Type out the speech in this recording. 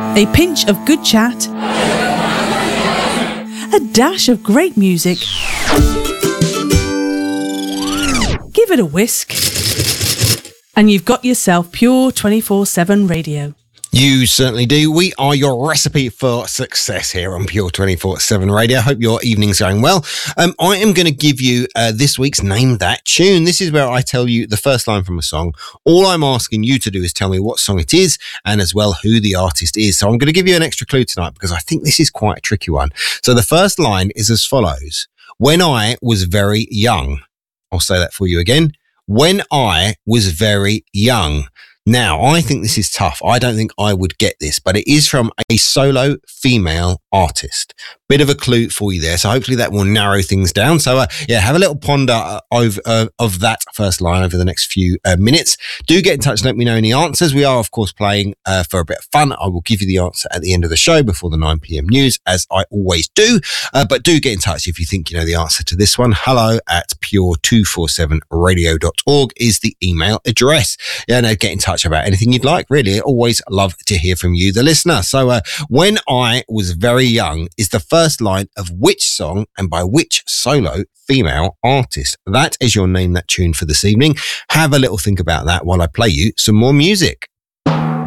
A pinch of good chat, a dash of great music. Give it a whisk, and you've got yourself Pure 24/7 radio. You certainly do. We are your recipe for success here on Pure 24/7 Radio. Hope your evening's going well. I am going to give you this week's Name That Tune. This is where I tell you the first line from a song. All I'm asking you to do is tell me what song it is and as well who the artist is. So I'm going to give you an extra clue tonight because I think this is quite a tricky one. So the first line is as follows. When I was very young. I'll say that for you again. When I was very young. Now, I think this is tough. I don't think I would get this, but it is from a solo female artist. Bit of a clue for you there. So hopefully that will narrow things down. So have a little ponder of that first line over the next few minutes. Do get in touch and let me know any answers. We are, of course, playing for a bit of fun. I will give you the answer at the end of the show before the 9 p.m. news, as I always do. But do get in touch if you think you know the answer to this one. hello@pure247radio.org is the email address. Yeah, no, get in touch about anything you'd like, really. I always love to hear from you, the listener. So When I Was Very Young is the first line of which song and by which solo female artist? That is your Name That Tune for this evening. Have a little think about that while I play you some more music.